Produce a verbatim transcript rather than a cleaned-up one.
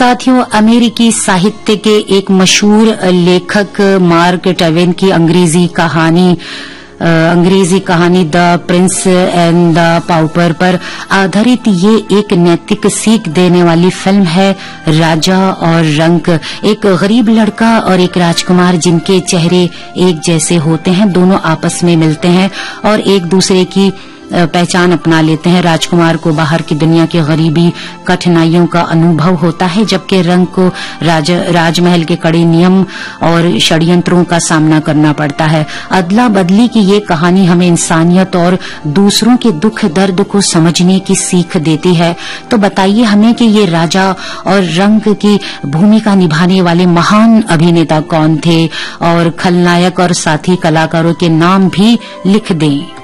साथियों, अमेरिकी साहित्य के एक मशहूर लेखक मार्क ट्वेन की अंग्रेजी कहानी अंग्रेजी कहानी द प्रिंस एंड द पाउपर पर आधारित ये एक नैतिक सीख देने वाली फिल्म है राजा और रंक। एक गरीब लड़का और एक राजकुमार जिनके चेहरे एक जैसे होते हैं, दोनों आपस में मिलते हैं और एक दूसरे की पहचान अपना लेते हैं। राजकुमार को बाहर की दुनिया की गरीबी कठिनाइयों का अनुभव होता है, जबकि रंक को राज, राजमहल के कड़े नियम और षड्यंत्रों का सामना करना पड़ता है। अदला बदली की ये कहानी हमें इंसानियत और दूसरों के दुख दर्द को समझने की सीख देती है। तो बताइए हमें कि ये राजा और रंक की भूमिका निभाने वाले महान अभिनेता कौन थे, और खलनायक और साथी कलाकारों के नाम भी लिख दें।